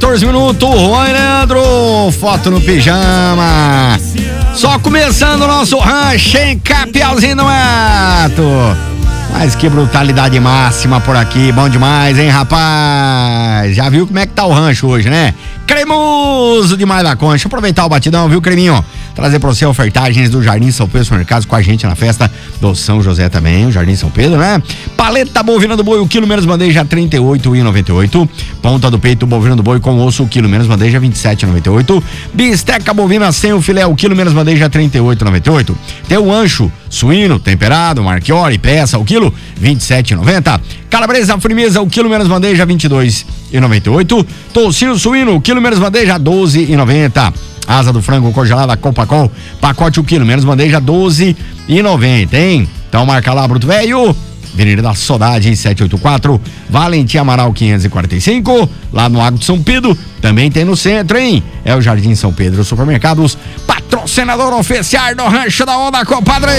14 minutos. Oi, Leandro. Foto no pijama. Só começando o nosso rancho em Capiauzinho do Mato. Mas que brutalidade máxima por aqui. Bom demais, hein, rapaz? Já viu como é que tá o rancho hoje, né? Cremoso demais da concha. Aproveitar o batidão, viu, Creminho? Trazer pra você ofertagens do Jardim São Pedro Supermercados com a gente na festa do São José também, o Jardim São Pedro, né? Paleta bovina do boi, o quilo menos bandeja, R$ 38,98. Ponta do peito bovina do boi com osso, o quilo menos bandeja, R$ 27,98. Bisteca bovina sem o filé, o quilo menos bandeja, R$ 38,98. Tem o ancho suíno, temperado, marchiori, peça, o quilo, R$ 27,90. Calabresa frimeza, o quilo menos bandeja, R$ 22,98. Toucinho suíno, o quilo menos bandeja, R$ 12,90. Asa do frango congelada Copacol, pacote 1 quilo, menos bandeja, R$ 12,90, hein? Então marca lá, Bruto Velho, Avenida da Saudade, 784, Valentim Amaral 545, lá no Lago de São Pedro, também tem no centro, hein? É o Jardim São Pedro Supermercados, patrocinador oficial do Rancho da Onda, compadre!